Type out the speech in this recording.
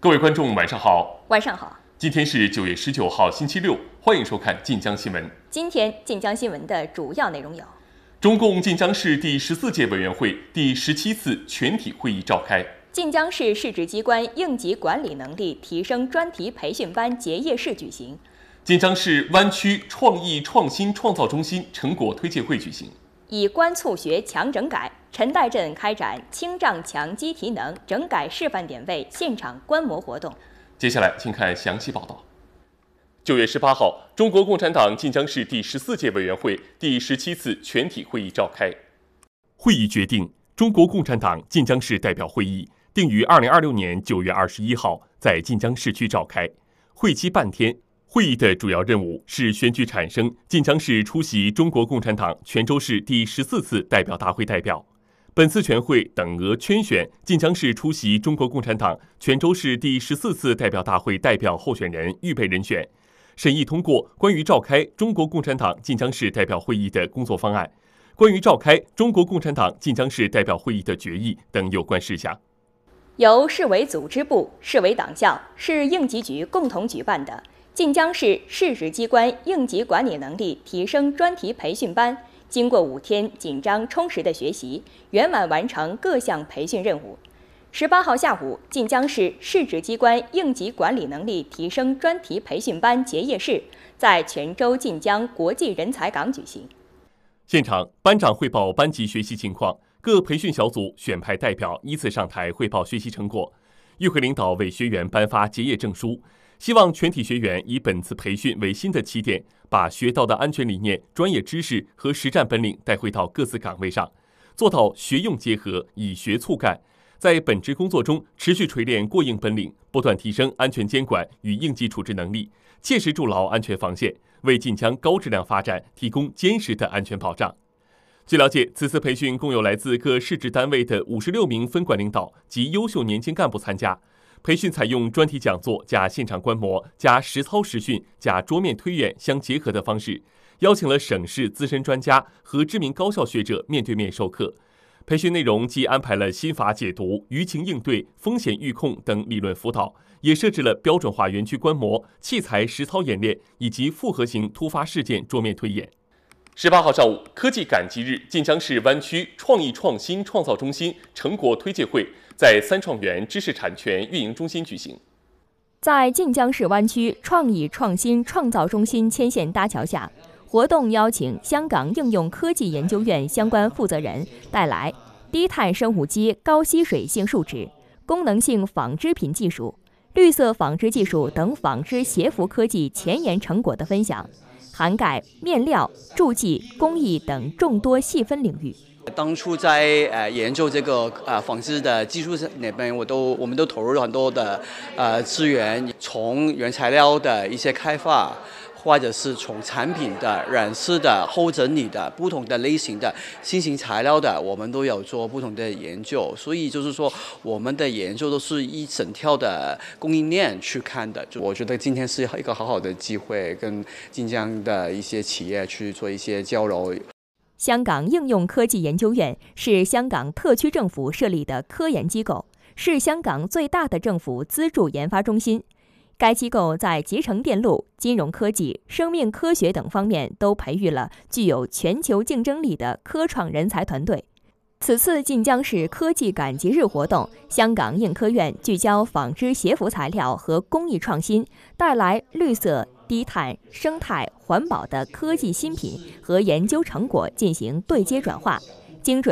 各位观众，晚上好。 晚上好。 今天是9月19号，星期六，欢迎收看晋江新闻。 今天晋江新闻的主要内容有： 中共晋江市第14届委员会第17次全体会议召开； 晋江市市直机关应急管理能力提升专题培训班结业式举行； 晋江市湾区创意创新创造中心成果推介会举行； 以关促学强整改，陈代镇开展清障强基提能整改示范点位现场观摩活动。 接下来请看详细报道。9月18号，中国共产党晋江市第14届委员会第17次全体会议召开。会议决定，中国共产党晋江市代表会议定于2026年9月21号在晋江市区召开，会期半天。会议的主要任务是选举产生晋江市出席中国共产党泉州市第14次代表大会代表。本次全会等额圈选晋江市出席中国共产党泉州市第14次代表大会代表候选人预备人选，审议通过关于召开中国共产党晋江市代表会议的工作方案、关于召开中国共产党晋江市代表会议的决议等有关事项。 由市委组织部、市委党校、市应急局共同举办的晋江市市直机关应急管理能力提升专题培训班，经过5天紧张充实的学习，圆满完成各项培训任务。18号下午，晋江市市直机关应急管理能力提升专题培训班结业式在泉州晋江国际人才港举行。 现场，班长汇报班级学习情况，各培训小组选派代表依次上台汇报学习成果。与会领导为学员颁发结业证书，希望全体学员以本次培训为新的起点，把学到的安全理念、专业知识和实战本领带回到各自岗位上，做到学用结合，以学促干，在本职工作中持续锤炼过硬本领，不断提升安全监管与应急处置能力，切实筑牢安全防线，为晋江高质量发展提供坚实的安全保障。据了解，此次培训共有来自各市直单位的56名分管领导及优秀年轻干部参加。培训采用专题讲座加现场观摩加实操实训加桌面推演相结合的方式，邀请了省市资深专家和知名高校学者面对面授课。培训内容既安排了心法解读、舆情应对、风险预控等理论辅导，也设置了标准化园区观摩、器材实操演练以及复合型突发事件桌面推演。18号上午，科技感激日，晋江市湾区创意创新创造中心成果推介会在三创园知识产权运营中心举行。 在晋江市湾区创意创新创造中心牵线搭桥下，活动邀请香港应用科技研究院相关负责人带来低碳生物基高吸水性树脂、功能性纺织品技术、绿色纺织技术等纺织协服科技前沿成果的分享，涵盖面料、铸技、工艺等众多细分领域。 当初在研究这个纺织的技术那边，我们都投入了很多的资源，从原材料的一些开发，或者是从产品的染色的、后整理的不同的类型的新型材料的，我们都有做不同的研究。所以就是说，我们的研究都是一整条的供应链去看的。我觉得今天是一个好好的机会，跟晋江的一些企业去做一些交流。 香港应用科技研究院是香港特区政府设立的科研机构，是香港最大的政府资助研发中心。该机构在集成电路、金融科技、生命科学等方面都培育了具有全球竞争力的科创人才团队。此次晋江市科技感激日活动，香港应科院聚焦纺织协服材料和工艺创新，带来绿色、低碳、生态、环保的科技新品和研究成果进行对接转化，精准